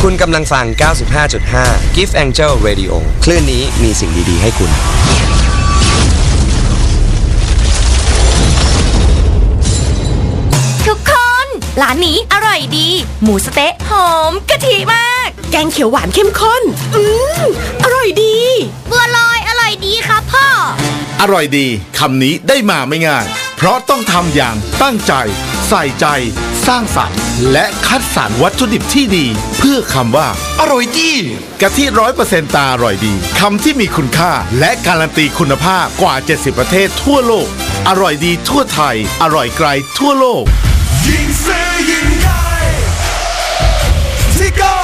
คุณกำลังฟัง 95.5 Gift Angel Radio คลื่นนี้มีสิ่งดีๆให้คุณทุกคนร้านนี้อร่อยดีหมูสะเต๊ะหอมกะทิมากแกงเขียวหวานเข้มข้นอร่อยดีบัวลอยอร่อยดีครับพ่ออร่อยดีคำนี้ได้มาไม่ง่ายเพราะต้องทำอย่างตั้งใจใส่ใจสร้างสรรค์และคัดสรรวัตถุดิบที่ดีเพื่อคำว่าอร่อยดีกะทิ 100% ตาอร่อยดีคำที่มีคุณค่าและการันตีคุณภาพกว่า70ประเทศทั่วโลกอร่อยดีทั่วไทยอร่อยไกลทั่วโลก